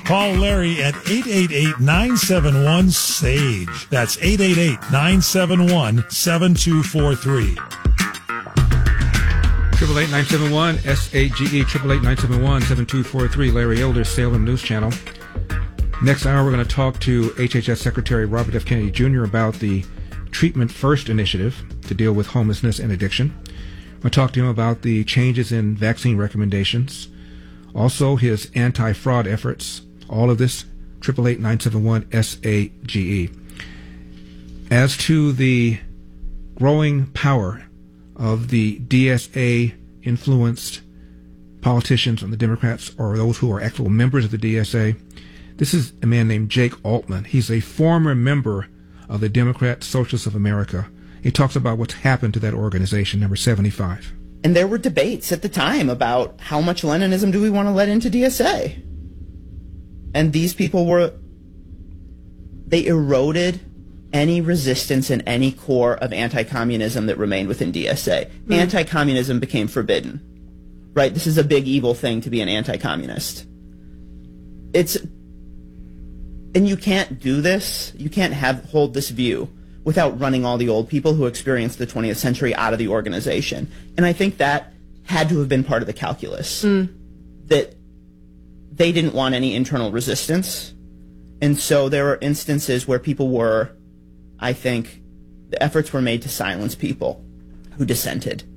Call Larry at 888-971-SAGE. That's 888-971-7243. 888-971-SAGE, 888-971-7243. Larry Elder, Salem News Channel. Next hour, we're going to talk to HHS Secretary Robert F. Kennedy Jr. about the Treatment First initiative to deal with homelessness and addiction. We'll talk to him about the changes in vaccine recommendations, also his anti-fraud efforts. All of this, 888-971-SAGE. As to the growing power of the DSA-influenced politicians on the Democrats, or those who are actual members of the DSA, this is a man named Jake Altman. He's a former member of the Democrat Socialists of America. He talks about what's happened to that organization, number 75. And there were debates at the time about how much Leninism do we want to let into DSA. And these people they eroded any resistance and any core of anti-communism that remained within DSA. Anti-communism became forbidden. Right? This is a big evil thing to be an anti-communist. And you can't do this, you can't hold this view without running all the old people who experienced the 20th century out of the organization. And I think that had to have been part of the calculus, that they didn't want any internal resistance. And so there were instances where people were, I think, the efforts were made to silence people who dissented.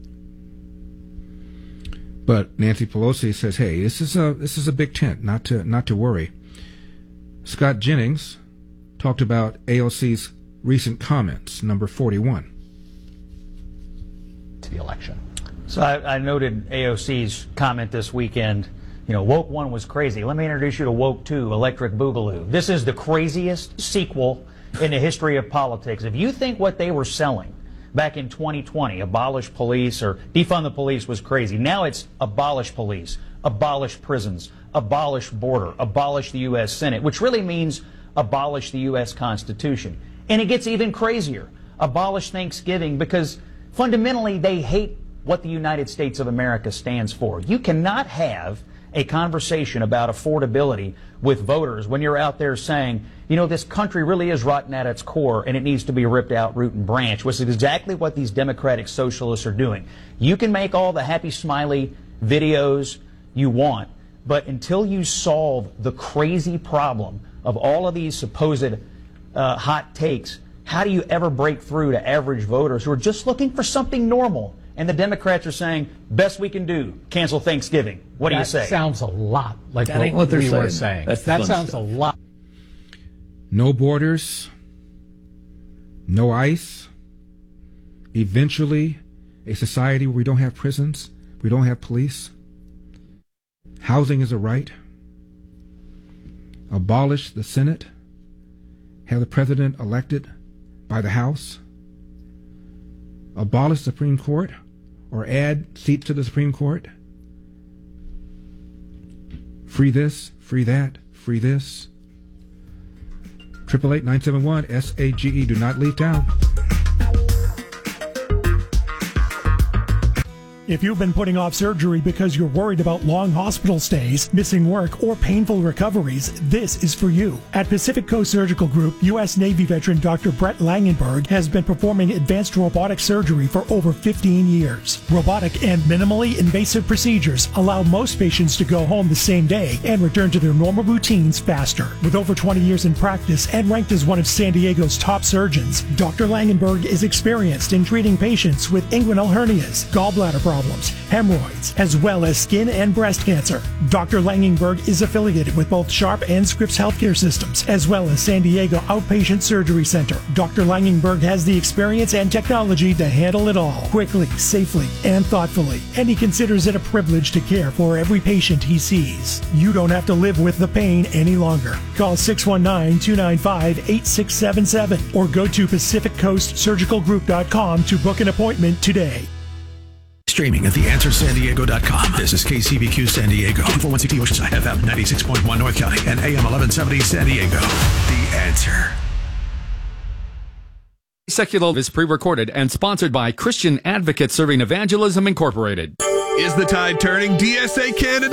But Nancy Pelosi says, hey, this is a big tent, not to worry. Scott Jennings talked about AOC's recent comments, number 41. To the election. So I noted AOC's comment this weekend, Woke 1 was crazy. Let me introduce you to Woke 2, Electric Boogaloo. This is the craziest sequel in the history of politics. If you think what they were selling back in 2020, abolish police or defund the police was crazy, now it's abolish police, abolish prisons, abolish border, abolish the U.S. Senate, which really means abolish the U.S. Constitution. And it gets even crazier. Abolish Thanksgiving, because fundamentally they hate what the United States of America stands for. You cannot have a conversation about affordability with voters when you're out there saying, this country really is rotten at its core and it needs to be ripped out root and branch, which is exactly what these democratic socialists are doing. You can make all the happy smiley videos you want, but until you solve the crazy problem of all of these supposed hot takes, how do you ever break through to average voters who are just looking for something normal? And the Democrats are saying, best we can do, cancel Thanksgiving. What do you say? That sounds a lot like what they're saying. That sounds a lot. No borders, no ICE, eventually a society where we don't have prisons, we don't have police. Housing is a right. Abolish the Senate. Have the president elected by the House. Abolish the Supreme Court or add seats to the Supreme Court. Free this, free that, free this. 888-971-SAGE. Do not leave town. If you've been putting off surgery because you're worried about long hospital stays, missing work, or painful recoveries, this is for you. At Pacific Coast Surgical Group, U.S. Navy veteran Dr. Brett Langenberg has been performing advanced robotic surgery for over 15 years. Robotic and minimally invasive procedures allow most patients to go home the same day and return to their normal routines faster. With over 20 years in practice and ranked as one of San Diego's top surgeons, Dr. Langenberg is experienced in treating patients with inguinal hernias, gallbladder problems, hemorrhoids, as well as skin and breast cancer. Dr. Langenberg is affiliated with both Sharp and Scripps Healthcare Systems, as well as San Diego Outpatient Surgery Center. Dr. Langenberg has the experience and technology to handle it all, quickly, safely, and thoughtfully, and he considers it a privilege to care for every patient he sees. You don't have to live with the pain any longer. Call 619-295-8677 or go to PacificCoastSurgicalGroup.com to book an appointment today. Streaming at theanswersandiego.com. This is KCBQ San Diego, 441CT Oceanside, FM 96.1 North County, and AM 1170 San Diego. The Answer. Secular is pre-recorded and sponsored by Christian Advocate Serving Evangelism Incorporated. Is the tide turning? DSA candidates?